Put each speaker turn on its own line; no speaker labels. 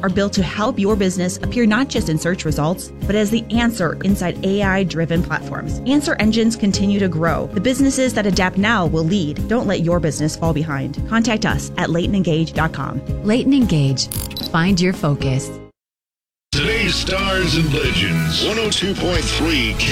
are built to help your business appear not just in search results, but as the answer inside AI-driven platforms. Answer engines continue to grow. The businesses that adapt now will lead. Don't let your business fall behind. Contact us at LaytonEngage.com.
Leighton Engage. Find your focus.
Today's Stars and Legends, 102.3